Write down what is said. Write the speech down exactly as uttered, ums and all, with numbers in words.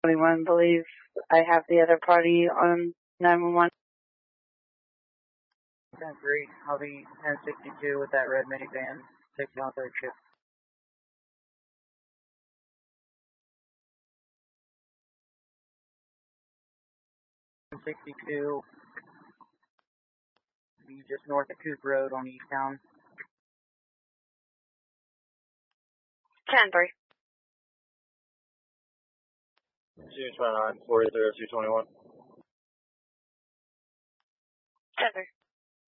twenty-one, believe I have the other party on nine one one. ten three, I'll be ten sixty-two with that red minivan, six on third shift. ten sixty-two, be just north of Coop Road on Easttown. ten three. two twenty-nine, four zero two twenty-one. ten three.